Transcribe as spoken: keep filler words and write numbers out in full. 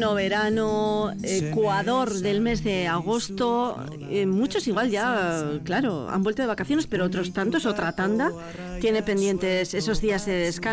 pleno verano, Ecuador del mes de agosto. Eh, muchos igual ya, claro, han vuelto de vacaciones, pero otros tantos, otra tanda, tiene pendientes esos días de descanso.